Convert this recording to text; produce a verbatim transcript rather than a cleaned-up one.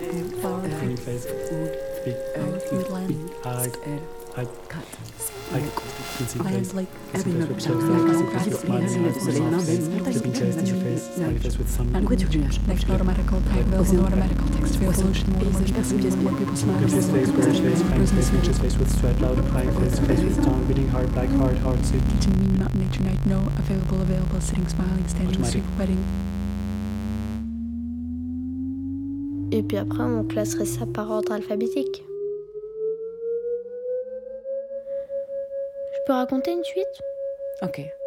green face, big, big eye, eye, eye, busy face, like busy face with slow face, busy face with smiling eyes, soft face, dripping chest in your face, smiley face with some. Next automatical type available, automatical text field solution, more people smile, Confused face, orange face, crying face, anxious face with sweat, loud and crying face, face with tongue, beating hard, black heart, heart suit. Kitchen, mean, not nature night, no, available, available, sitting, smiling, standing, Automatic. street, wedding. Et puis après, on classerait ça par ordre alphabétique. Je peux raconter une suite ? Ok.